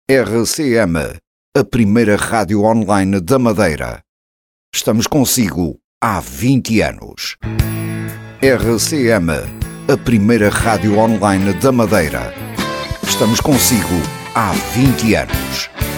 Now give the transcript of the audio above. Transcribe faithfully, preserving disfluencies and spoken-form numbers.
R C M, a primeira rádio online da Madeira. Estamos consigo há vinte anos. R C M, a primeira rádio online da Madeira. Estamos consigo há vinte anos.